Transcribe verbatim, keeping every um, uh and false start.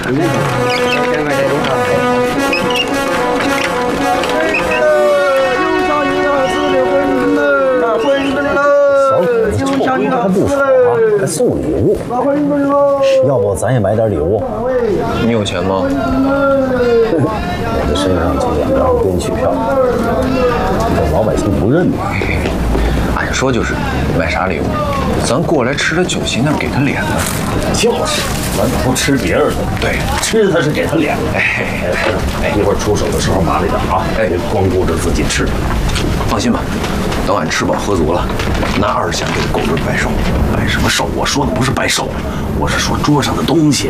还不少啊，还送礼物。要不咱也买点礼物？ 你有钱吗？ 我的身上就两张边区票，这老百姓不认呢。 按说就是买啥礼物？咱过来吃他酒席，那给他脸呢？ 就是，咱不吃别人的， 对， 吃他是给他脸。哎哎，一会儿出手的时候麻利点啊！哎，别光顾着自己吃。 放心吧，等俺吃饱喝足了，拿二十钱给他狗日拜寿。拜什么寿？我说的不是拜寿，我是说桌上的东西。